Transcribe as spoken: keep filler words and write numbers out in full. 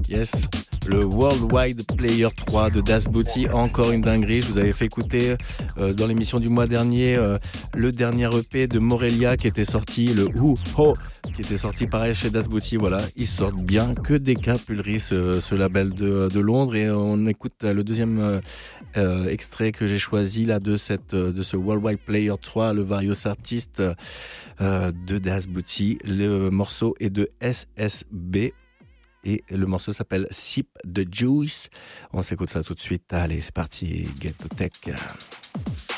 Yes, le Worldwide Player trois de Das Booty, encore une dinguerie. Je vous avais fait écouter euh, dans l'émission du mois dernier euh, le dernier E P de Morelia qui était sorti, le Who Ho, qui était sorti pareil chez Das Booty. Voilà, ils sortent bien que des cas Pulris, ce, ce label de, de Londres. Et on écoute le deuxième euh, euh, extrait que j'ai choisi là de cette de ce Worldwide Player trois, le Various Artist euh, de Das Booty. Le morceau est de S S B. Et le morceau s'appelle Sip the Juice. On s'écoute ça tout de suite. Allez, c'est parti. Get the Tech.